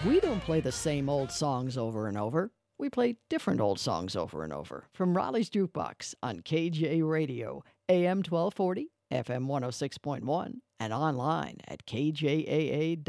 We don't play the same old songs over and over. We play different old songs over and over. From Raleigh's Jukebox on KJ Radio, AM 1240, FM 106.1, and online at kjaa.com.